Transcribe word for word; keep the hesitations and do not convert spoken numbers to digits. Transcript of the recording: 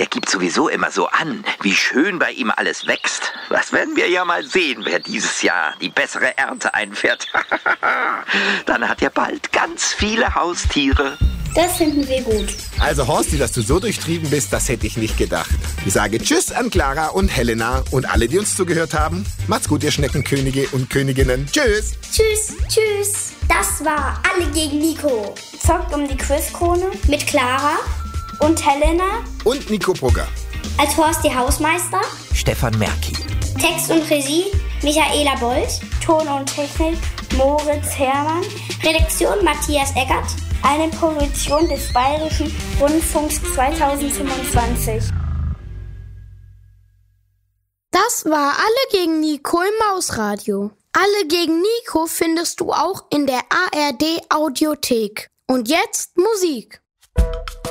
der gibt sowieso immer so an, wie schön bei ihm alles wächst. Das werden wir ja mal sehen, wer dieses Jahr die bessere Ernte einfährt. Dann hat er bald ganz viele Haustiere. Das finden wir gut. Also Horsti, dass du so durchtrieben bist, das hätte ich nicht gedacht. Ich sage Tschüss an Clara und Helena und alle, die uns zugehört haben. Macht's gut, ihr Schneckenkönige und Königinnen. Tschüss. Tschüss, tschüss. Das war Alle gegen Nico. Zockt um die Quizkrone mit Clara und Helena und Nico Brugger. Als Horst die Hausmeister. Stefan Merki. Text und Regie Michaela Bold. Ton und Technik Moritz Herrmann. Redaktion Matthias Eckert. Eine Produktion des Bayerischen Rundfunks zweitausendfünfundzwanzig. Das war Alle gegen Nico im Mausradio. Alle gegen Nico findest du auch in der A R D Audiothek. Und jetzt Musik.